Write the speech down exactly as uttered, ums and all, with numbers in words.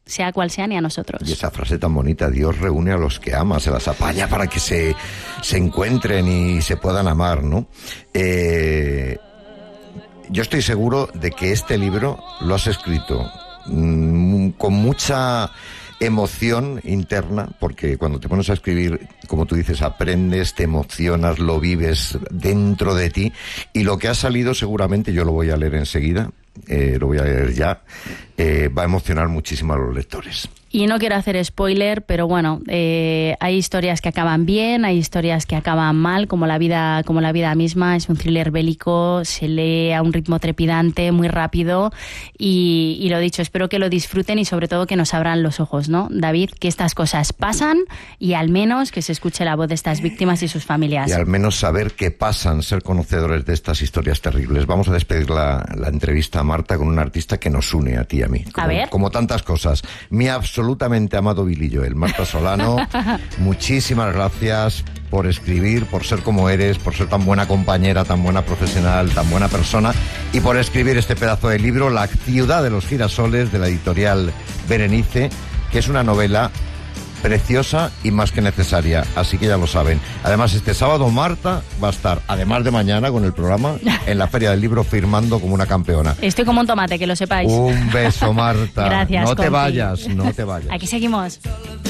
sea cual sea, ni a nosotros. Y esa frase tan bonita, Dios reúne a los que ama, se las apaña para que se, se encuentren y se puedan amar, ¿no? Eh, yo estoy seguro de que este libro lo has escrito mmm, con mucha emoción interna, porque cuando te pones a escribir, como tú dices, aprendes, te emocionas, lo vives dentro de ti, y lo que ha salido seguramente, yo lo voy a leer enseguida, eh, lo voy a leer ya, eh, va a emocionar muchísimo a los lectores. Y no quiero hacer spoiler, pero bueno, eh, hay historias que acaban bien, hay historias que acaban mal, como la vida, como la vida misma. Es un thriller bélico, se lee a un ritmo trepidante, muy rápido, y, y lo dicho, espero que lo disfruten y sobre todo que nos abran los ojos, ¿no, David? Que estas cosas pasan y al menos que se escuche la voz de estas víctimas y sus familias. Y al menos saber qué pasan, ser conocedores de estas historias terribles. Vamos a despedir la, la entrevista a Marta con un artista que nos une a ti y a mí. Como, a ver. Como tantas cosas. Mi absoluto absolutamente amado Billy Joel. Marta Solano, muchísimas gracias por escribir, por ser como eres, por ser tan buena compañera, tan buena profesional, tan buena persona, y por escribir este pedazo de libro, La ciudad de los girasoles, de la editorial Berenice, que es una novela preciosa y más que necesaria, así que ya lo saben. Además, este sábado Marta va a estar, además de mañana con el programa, en la Feria del Libro firmando como una campeona. Estoy como un tomate, que lo sepáis. Un beso, Marta. Gracias, No te Confi. vayas, no te vayas. Aquí seguimos.